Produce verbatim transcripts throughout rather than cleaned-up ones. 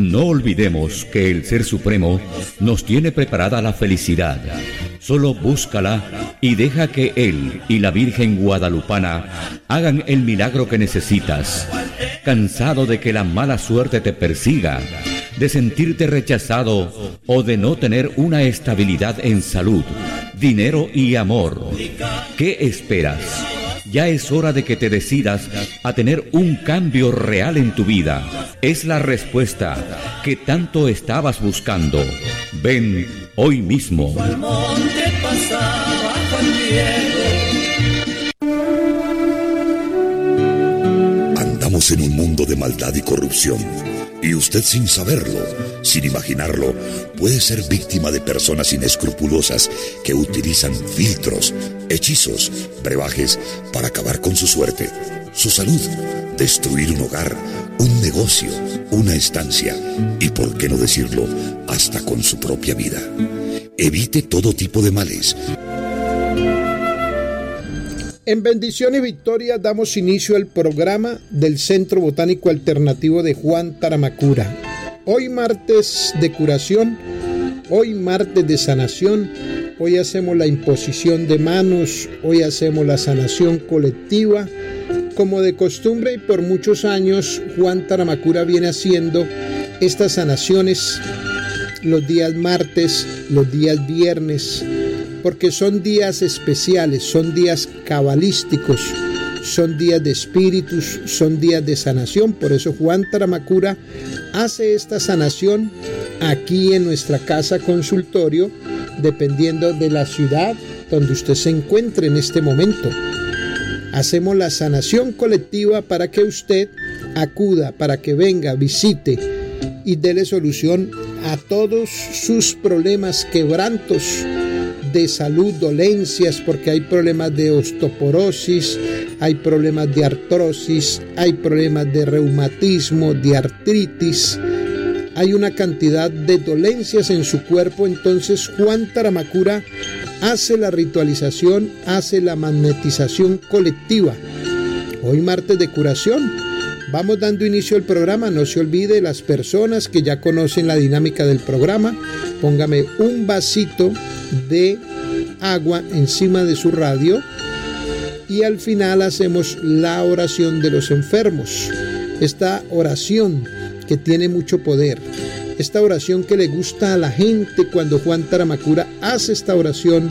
No olvidemos que el Ser Supremo nos tiene preparada la felicidad. Solo búscala y deja que Él y la Virgen Guadalupana hagan el milagro que necesitas. ¿Cansado de que la mala suerte te persiga, de sentirte rechazado o de no tener una estabilidad en salud, dinero y amor? ¿Qué esperas? Ya es hora de que te decidas a tener un cambio real en tu vida. Es la respuesta que tanto estabas buscando. Ven hoy mismo. Andamos en un mundo de maldad y corrupción. Y usted, sin saberlo, sin imaginarlo, puede ser víctima de personas inescrupulosas que utilizan filtros, hechizos, brebajes para acabar con su suerte, su salud, destruir un hogar, un negocio, una estancia y, por qué no decirlo, hasta con su propia vida. Evite todo tipo de males. En bendición y victoria damos inicio al programa del Centro Botánico Alternativo de Juan Taramacura. Hoy martes de curación, hoy martes de sanación, hoy hacemos la imposición de manos, hoy hacemos la sanación colectiva. Como de costumbre y por muchos años, Juan Taramacura viene haciendo estas sanaciones los días martes, los días viernes, porque son días especiales, son días cabalísticos, son días de espíritus, son días de sanación. Por eso Juan Taramacura hace esta sanación aquí en nuestra casa consultorio, dependiendo de la ciudad donde usted se encuentre en este momento. Hacemos la sanación colectiva para que usted acuda, para que venga, visite y déle solución a todos sus problemas, quebrantos de salud, dolencias, porque hay problemas de osteoporosis, hay problemas de artrosis, hay problemas de reumatismo, de artritis, hay una cantidad de dolencias en su cuerpo. Entonces Juan Taramacura hace la ritualización, hace la magnetización colectiva. Hoy martes de curación, vamos dando inicio al programa. No se olvide, las personas que ya conocen la dinámica del programa, póngame un vasito de agua encima de su radio y al final hacemos la oración de los enfermos. Esta oración que tiene mucho poder, esta oración que le gusta a la gente cuando Juan Taramacura hace esta oración.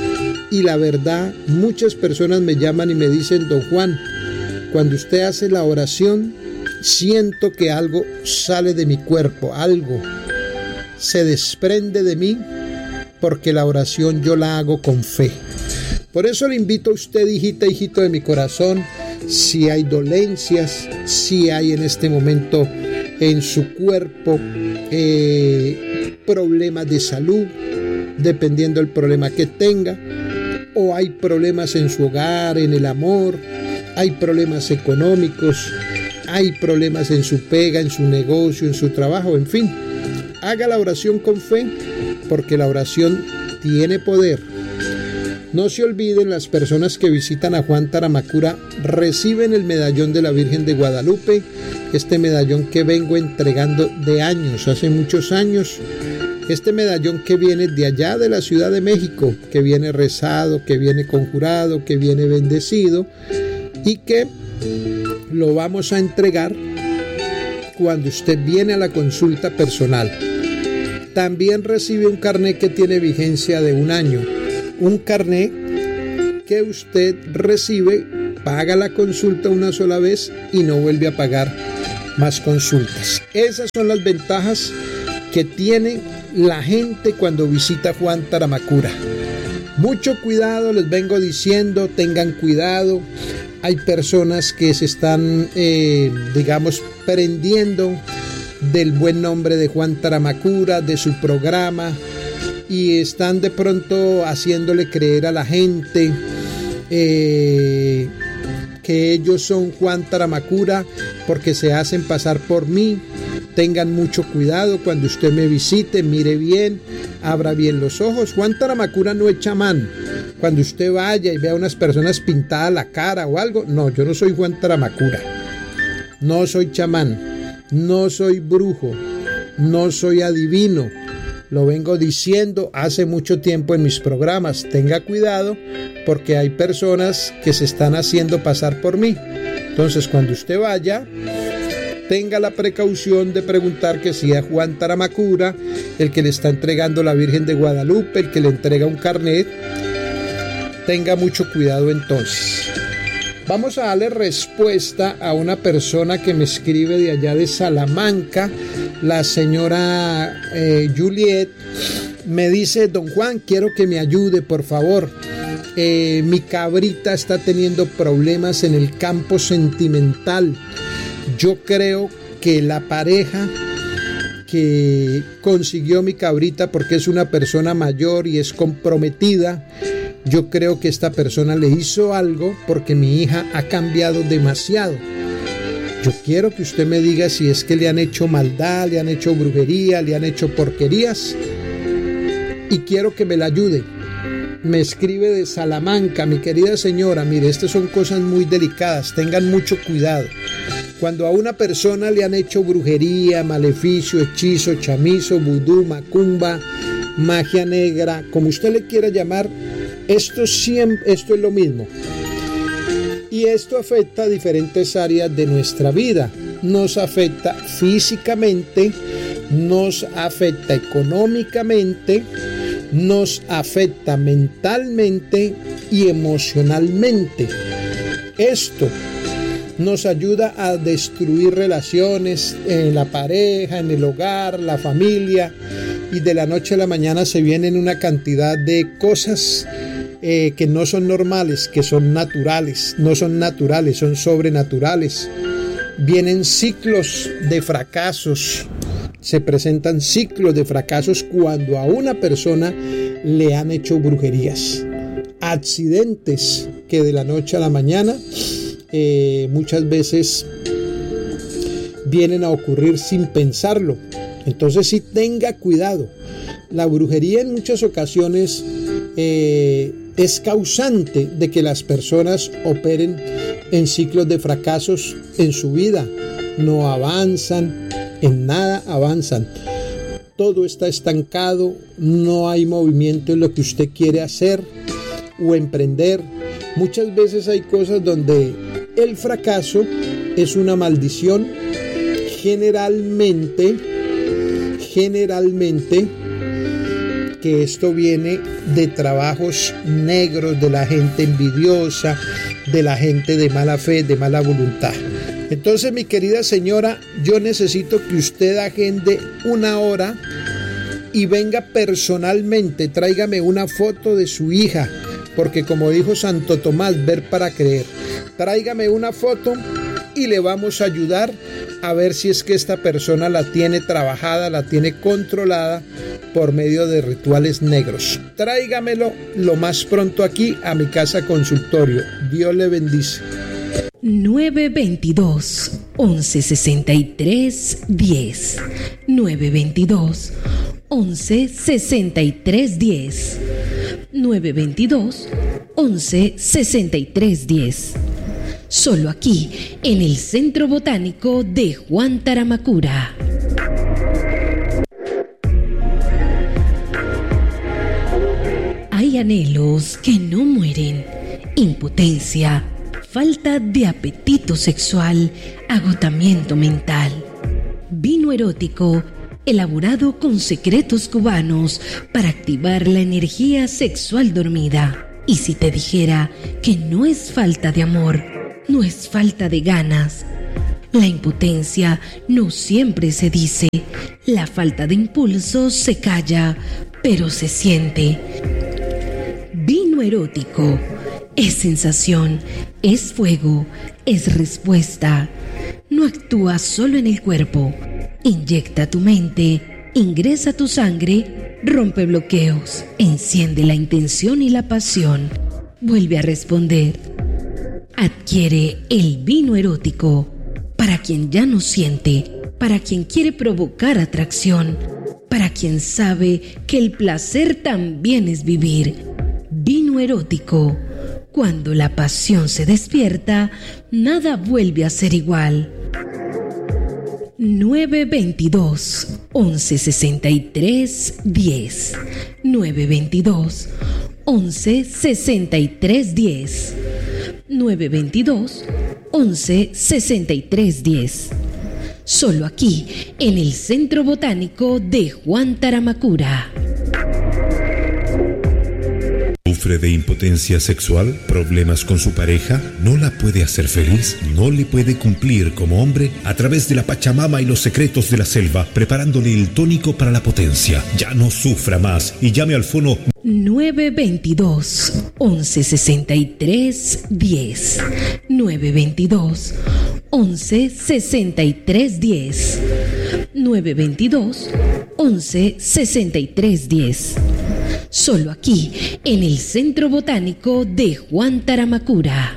Y la verdad, muchas personas me llaman y me dicen: don Juan, cuando usted hace la oración, siento que algo sale de mi cuerpo, algo se desprende de mí, porque la oración yo la hago con fe. Por eso le invito a usted, hijita, hijito de mi corazón, si hay dolencias, si hay en este momento en su cuerpo eh, problemas de salud, dependiendo del problema que tenga, o hay problemas en su hogar, en el amor, hay problemas económicos, hay problemas en su pega, en su negocio, en su trabajo, en fin, haga la oración con fe, porque la oración tiene poder. No se olviden, las personas que visitan a Juan Taramacura reciben el medallón de la Virgen de Guadalupe, este medallón que vengo entregando de años, hace muchos años, este medallón que viene de allá de la Ciudad de México, que viene rezado, que viene conjurado, que viene bendecido y que lo vamos a entregar cuando usted viene a la consulta personal. También recibe un carnet que tiene vigencia de un año. Un carnet que usted recibe, paga la consulta una sola vez y no vuelve a pagar más consultas. Esas son las ventajas que tiene la gente cuando visita Juan Taramacura. Mucho cuidado, les vengo diciendo, tengan cuidado. Hay personas que se están, eh, digamos, prendiendo del buen nombre de Juan Taramacura, de su programa, y están de pronto haciéndole creer a la gente eh, que ellos son Juan Taramacura porque se hacen pasar por mí. Tengan mucho cuidado cuando usted me visite, mire bien, abra bien los ojos. Juan Taramacura no es chamán. Cuando usted vaya y vea a unas personas pintadas la cara o algo, no, yo no soy Juan Taramacura, no soy chamán, no soy brujo, no soy adivino. Lo vengo diciendo hace mucho tiempo en mis programas. Tenga cuidado porque hay personas que se están haciendo pasar por mí. Entonces, cuando usted vaya, tenga la precaución de preguntar que si es Juan Taramacura, el que le está entregando la Virgen de Guadalupe, el que le entrega un carnet. Tenga mucho cuidado entonces. Vamos a darle respuesta a una persona que me escribe de allá de Salamanca, la señora eh, Juliet. Me dice: don Juan, quiero que me ayude, por favor. Eh, mi cabrita está teniendo problemas en el campo sentimental. Yo creo que la pareja que consiguió mi cabrita, porque es una persona mayor y es comprometida, yo creo que esta persona le hizo algo porque mi hija ha cambiado demasiado. Yo quiero que usted me diga si es que le han hecho maldad, le han hecho brujería, le han hecho porquerías, y quiero que me la ayude. Me escribe de Salamanca: mi querida señora, mire, estas son cosas muy delicadas, tengan mucho cuidado. Cuando a una persona le han hecho brujería, maleficio, hechizo, chamizo, vudú, macumba, magia negra, como usted le quiera llamar, esto, siempre, esto es lo mismo. Y esto afecta a diferentes áreas de nuestra vida. Nos afecta físicamente, nos afecta económicamente, nos afecta mentalmente y emocionalmente. Esto nos ayuda a destruir relaciones en la pareja, en el hogar, la familia, y de la noche a la mañana se vienen una cantidad de cosas eh, que no son normales, que son naturales, no son naturales, son sobrenaturales. Vienen ciclos de fracasos, se presentan ciclos de fracasos cuando a una persona le han hecho brujerías, accidentes que de la noche a la mañana eh, muchas veces vienen a ocurrir sin pensarlo. Entonces sí, tenga cuidado. La brujería en muchas ocasiones eh, es causante de que las personas operen en ciclos de fracasos en su vida. No avanzan, en nada avanzan. Todo está estancado, no hay movimiento en lo que usted quiere hacer o emprender. Muchas veces hay cosas donde el fracaso es una maldición. Generalmente, generalmente, que esto viene de trabajos negros, de la gente envidiosa, de la gente de mala fe, de mala voluntad. Entonces, mi querida señora, yo necesito que usted agende una hora y venga personalmente, tráigame una foto de su hija, porque como dijo Santo Tomás, ver para creer. Tráigame una foto y le vamos a ayudar a ver si es que esta persona la tiene trabajada, la tiene controlada por medio de rituales negros. Tráigamelo lo más pronto aquí a mi casa consultorio. Dios le bendice. nueve veintidós, once sesenta y tres, diez. nueve veintidós, once sesenta y tres, diez. nueve veintidós, once sesenta y tres, diez. Solo aquí, en el Centro Botánico de Juan Taramacura. Hay anhelos que no mueren, impotencia, falta de apetito sexual, agotamiento mental. Vino erótico, elaborado con secretos cubanos para activar la energía sexual dormida. Y si te dijera que no es falta de amor, no es falta de ganas. La impotencia no siempre se dice, la falta de impulso se calla, pero se siente. Vino erótico es sensación, es fuego, es respuesta. No actúa solo en el cuerpo, inyecta tu mente, ingresa tu sangre, rompe bloqueos, enciende la intención y la pasión, vuelve a responder. Adquiere el vino erótico para quien ya no siente, para quien quiere provocar atracción, para quien sabe que el placer también es vivir. Vino erótico. Cuando la pasión se despierta, nada vuelve a ser igual. nueve dos dos, once sesenta y tres, diez. nueve dos dos, once sesenta y tres, diez. nueve dos dos, once sesenta y tres, diez. Solo aquí, en el Centro Botánico de Juan Taramacura. ¿Sufre de impotencia sexual? ¿Problemas con su pareja? ¿No la puede hacer feliz? ¿No le puede cumplir como hombre? A través de la Pachamama y los secretos de la selva, preparándole el tónico para la potencia. Ya no sufra más y llame al fono nueve dos dos, once sesenta y tres, diez. nueve dos dos, once sesenta y tres, diez. nueve dos dos, once sesenta y tres, diez. Solo aquí, en el Centro Botánico de Juan Taramacura.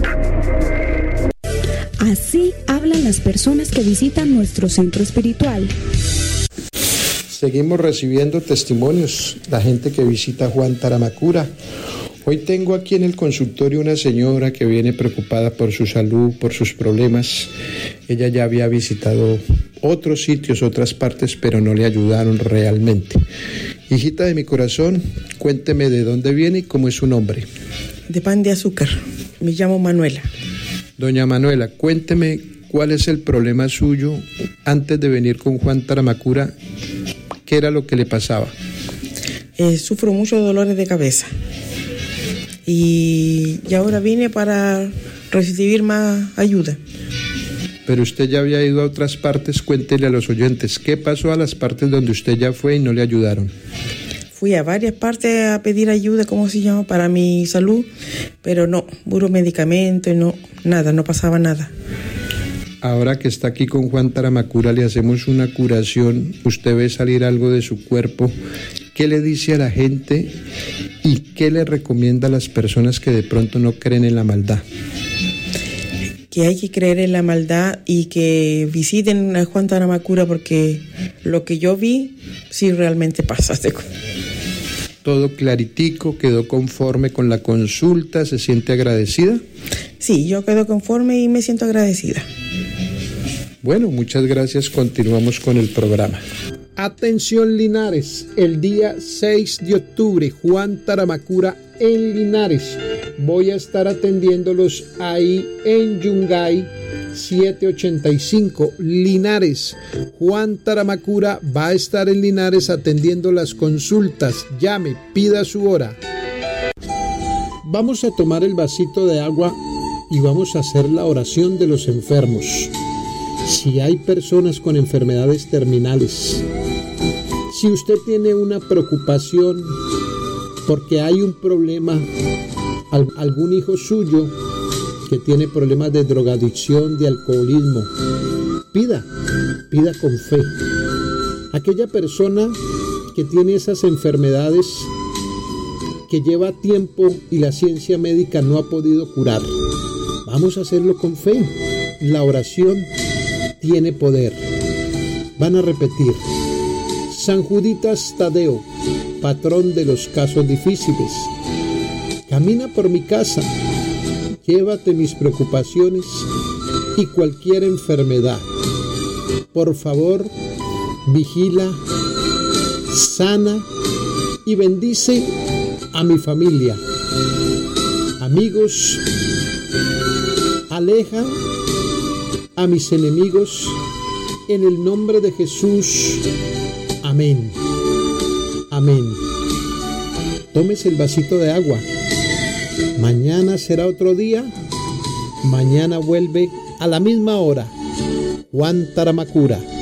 Así hablan las personas que visitan nuestro centro espiritual. Seguimos recibiendo testimonios, la gente que visita Juan Taramacura. Hoy tengo aquí en el consultorio una señora que viene preocupada por su salud, por sus problemas. Ella ya había visitado otros sitios, otras partes, pero no le ayudaron realmente. Hijita de mi corazón, cuénteme de dónde viene y cómo es su nombre. De Pan de Azúcar. Me llamo Manuela. Doña Manuela, cuénteme cuál es el problema suyo antes de venir con Juan Taramacura. ¿Qué era lo que le pasaba? Eh, sufro muchos dolores de cabeza. Y, y ahora vine para recibir más ayuda. Pero usted ya había ido a otras partes, cuéntele a los oyentes, ¿qué pasó a las partes donde usted ya fue y no le ayudaron? Fui a varias partes a pedir ayuda, ¿cómo se llama?, para mi salud, pero no, puro medicamento y no, nada, no pasaba nada. Ahora que está aquí con Juan Taramacura, le hacemos una curación, usted ve salir algo de su cuerpo. ¿Qué le dice a la gente y qué le recomienda a las personas que de pronto no creen en la maldad? Que hay que creer en la maldad y que visiten a Juan Taramacura, porque lo que yo vi sí realmente pasa. Todo claritico, quedó conforme con la consulta, ¿se siente agradecida? Sí, yo quedo conforme y me siento agradecida. Bueno, muchas gracias, continuamos con el programa. Atención Linares, el día seis de octubre, Juan Taramacura en Linares. Voy a estar atendiéndolos ahí en Yungay setecientos ochenta y cinco, Linares. Juan Taramacura va a estar en Linares atendiendo las consultas. Llame, pida su hora. Vamos a tomar el vasito de agua y vamos a hacer la oración de los enfermos. Si hay personas con enfermedades terminales, si usted tiene una preocupación porque hay un problema, algún hijo suyo que tiene problemas de drogadicción, de alcoholismo, pida, pida con fe. Aquella persona que tiene esas enfermedades que lleva tiempo y la ciencia médica no ha podido curar, vamos a hacerlo con fe. La oración tiene poder. Van a repetir: San Juditas Tadeo, patrón de los casos difíciles, camina por mi casa, llévate mis preocupaciones y cualquier enfermedad. Por favor, vigila, sana y bendice a mi familia. Amigos, aleja a mis enemigos en el nombre de Jesús. Amén. Amén. Tómese el vasito de agua. Mañana será otro día. Mañana vuelve a la misma hora. Juan Taramacura.